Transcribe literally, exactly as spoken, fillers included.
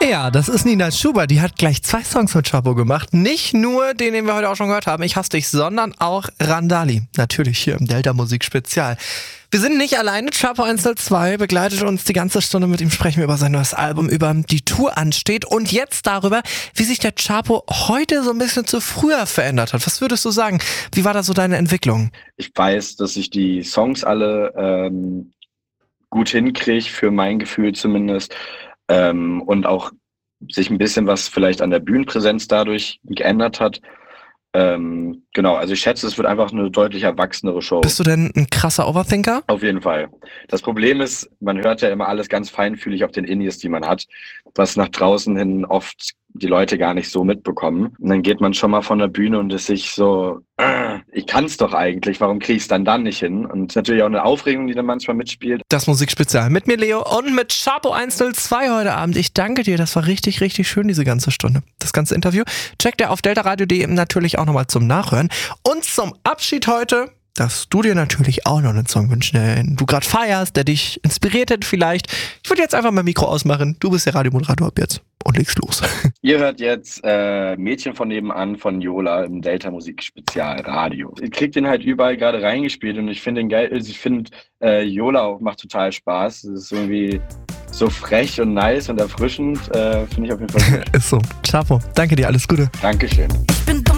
Ja, das ist Nina Chuba. Die hat gleich zwei Songs mit Chapo gemacht. Nicht nur den, den wir heute auch schon gehört haben, Ich hasse dich, sondern auch Randali. Natürlich hier im Delta Musik Spezial. Wir sind nicht alleine. Chapo eins null zwei begleitet uns die ganze Stunde. Mit ihm sprechen wir über sein neues Album, über die Tour ansteht und jetzt darüber, wie sich der Chapo heute so ein bisschen zu früher verändert hat. Was würdest du sagen? Wie war da so deine Entwicklung? Ich weiß, dass ich die Songs alle ähm, gut hinkriege, für mein Gefühl zumindest. Ähm, und auch sich ein bisschen was vielleicht an der Bühnenpräsenz dadurch geändert hat. Ähm, genau, also ich schätze, es wird einfach eine deutlich erwachsenere Show. Bist du denn ein krasser Overthinker? Auf jeden Fall. Das Problem ist, man hört ja immer alles ganz feinfühlig auf den Indies, die man hat, was nach draußen hin oft die Leute gar nicht so mitbekommen. Und dann geht man schon mal von der Bühne und ist sich so, äh, ich kann's doch eigentlich, warum krieg ich's dann dann nicht hin? Und es ist natürlich auch eine Aufregung, die dann manchmal mitspielt. Das Musikspezial mit mir, Leo, und mit Chapo eins null zwei heute Abend. Ich danke dir, das war richtig, richtig schön, diese ganze Stunde. Das ganze Interview checkt ihr auf deltaradio punkt de natürlich auch nochmal zum Nachhören. Und zum Abschied heute darfst du dir natürlich auch noch einen Song wünschen, den du gerade feierst, der dich inspiriert hat vielleicht. Ich würde jetzt einfach mein Mikro ausmachen. Du bist der Radiomoderator ab jetzt und legst los. Ihr hört jetzt äh, Mädchen von nebenan von Yola im Delta Musik Spezial Radio. Ihr kriegt den halt überall gerade reingespielt und ich finde den geil. Ich finde äh, Yola auch macht total Spaß. Es ist irgendwie so frech und nice und erfrischend. Äh, finde ich auf jeden Fall gut. Ist so. Chapo, danke dir, alles Gute. Dankeschön. Ich bin